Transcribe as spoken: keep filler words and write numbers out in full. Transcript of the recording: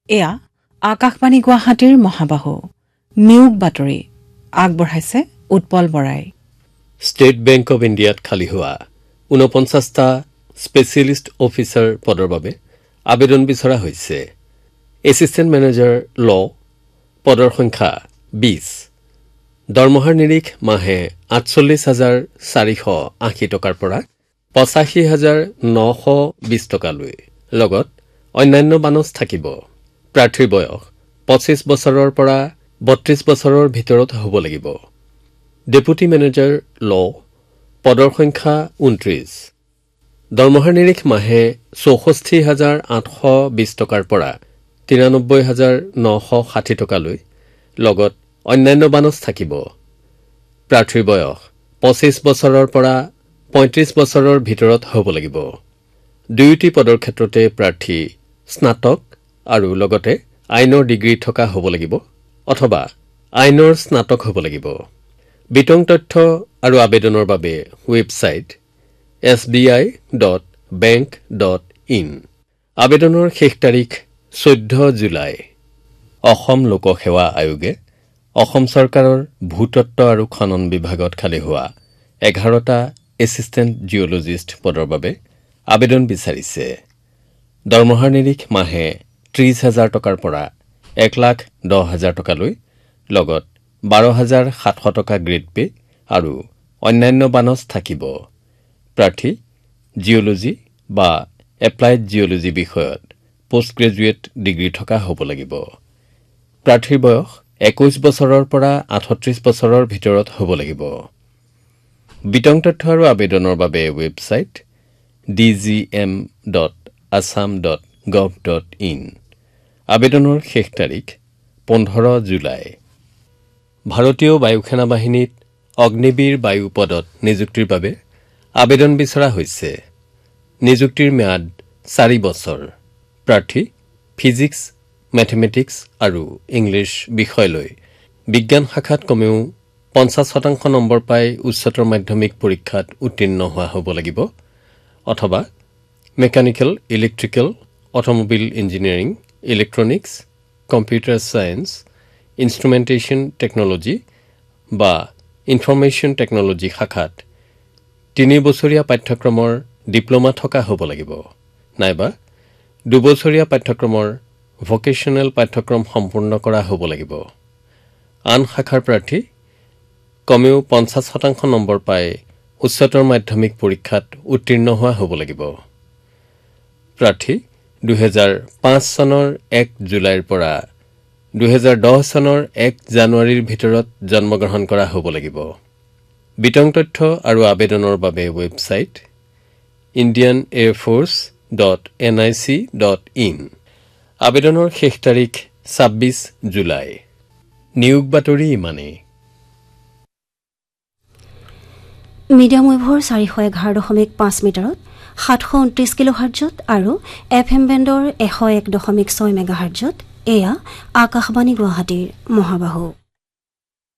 এয়া আকাশবাণী গুৱাহাটীৰ মহাবাহু নিয়োগ বাতৰি আগবঢ়াইছে উৎপল বৰাই। ষ্টেট বেংক অব ইণ্ডিয়াত খালী হোৱা ঊনপঞ্চাছটা স্পেচিয়েলিষ্ট অফিচাৰ পদৰ বাবে আবেদন বিচৰা হৈছে। এছিষ্টেণ্ট মেনেজাৰ ল পদৰ সংখ্যা বিশ। দৰমহাৰ নিৰিখ মাহে আঠচল্লিছ হাজাৰ চাৰিশ আশী টকাৰ পৰা পঁচাশী হাজাৰ নশ বিশ টকালৈ লগত অন্যান্য বানচ থাকিব। প্ৰাৰ্থীৰ বয়স পঁচিছ বছৰৰ পৰা বত্ৰিশ বছৰৰ ভিতৰত হ'ব লাগিব। ডেপুটি মেনেজাৰ ল পদৰ সংখ্যা ঊনত্ৰিশ। দৰমহাৰ নিৰিখ মাহে চৌষষ্ঠি হাজাৰ আঠশ বিশ টকাৰ পৰা তিৰানব্বৈ হাজাৰ নশ ষাঠি টকালৈ লগত অন্যান্য বানচ থাকিব। প্ৰাৰ্থীৰ বয়স পঁচিছ বছৰৰ পৰা পঁয়ত্ৰিশ বছৰৰ ভিতৰত হ'ব লাগিব। দুয়োটি পদৰ ক্ষেত্ৰতে প্ৰাৰ্থী স্নাতক আৰু লগতে আইনৰ ডিগ্ৰী থকা হ'ব লাগিব অথবা আইনৰ স্নাতক হ'ব লাগিব। বিতং তথ্য আৰু আবেদনৰ বাবে website S B I dot bank dot in. আবেদনৰ শেষ তাৰিখ চৈধ্য জুলাই। অসম লোকসেৱা আয়োগে অসম চৰকাৰৰ ভূতত্ব আৰু খনন বিভাগত খালী হোৱা এঘাৰটা এছিষ্টেণ্ট জিঅলজিষ্ট পদৰ বাবে আবেদন বিচাৰিছে। দৰমহাৰ নিৰিখ মাহে ত্ৰিশ হাজাৰ টকাৰ পৰা এক লাখ দহ হাজাৰ টকালৈ লগত বাৰ হাজাৰ সাতশ টকা গ্ৰেড পে আৰু অন্যান্য বানচ থাকিব। প্ৰাৰ্থী জিঅলজি বা এপ্লাইড জিঅলজি বিষয়ত পোষ্ট গ্ৰেজুৱেট ডিগ্ৰী থকা হ'ব লাগিব। প্ৰাৰ্থীৰ বয়স একৈশ বছৰৰ পৰা আঠত্ৰিশ বছৰৰ ভিতৰত হ'ব লাগিব। বিতং তথ্য আৰু আবেদনৰ বাবে website D G M dot Assam dot gov dot in. আবেদনৰ শেষ তাৰিখ পোন্ধৰ জুলাই। ভাৰতীয় বায়ুসেনা বাহিনীত অগ্নিবীৰ বায়ু পদত নিযুক্তিৰ বাবে আবেদন বিচৰা হৈছে। নিযুক্তিৰ ম্যাদ চাৰি বছৰ। প্ৰাৰ্থী ফিজিক্স, মেথমেটিক্স আৰু ইংলিছ বিষয় লৈ বিজ্ঞান শাখাত কমেও পঞ্চাছ শতাংশ নম্বৰ পাই উচ্চতৰ মাধ্যমিক পৰীক্ষাত উত্তীৰ্ণ হোৱা হ'ব লাগিব অথবা mechanical, electrical, automobile engineering, electronics, computer science, ইনষ্ট্ৰুমেণ্টেশ্যন technology বা ইনফৰমেশ্যন টেকনলজি শাখাত তিনি বছৰীয়া পাঠ্যক্ৰমৰ ডিপ্ল'মা থকা হ'ব লাগিব নাইবা দুবছৰীয়া পাঠ্যক্ৰমৰ ভকেশ্যনেল পাঠ্যক্ৰম সম্পূৰ্ণ কৰা হ'ব লাগিব। আন শাখাৰ প্ৰাৰ্থী কমেও পঞ্চাছ শতাংশ নম্বৰ পাই উচ্চতৰ মাধ্যমিক পৰীক্ষাত উত্তীৰ্ণ হোৱা হ'ব লাগিব। প্ৰাৰ্থী দুহেজাৰ পাঁচ চনৰ এক জুলাইৰ পৰা দুহেজাৰ দহ চনৰ এক জানুৱাৰীৰ ভিতৰত জন্মগ্ৰহণ কৰা হ'ব লাগিব। বিতং তথ্য আৰু আবেদনৰ বাবে website Indian air force dot N I C dot in. আবেদনৰ শেষ তাৰিখ ছাব্বিছ জুলাই। নিয়োগ বাতৰি ইমানেই। মিডিয়াম ৱেভৰ চাৰিশ এঘাৰ দশমিক পাঁচ মিটাৰত সাতশ ঊনত্ৰিশ কিলো হাৰ্জত আৰু এফ এম বেণ্ডৰ এশ এক দশমিক ছয় মেগা হাৰ্জত এয়া আকাশবাণী গুৱাহাটীৰ মহাবাহু।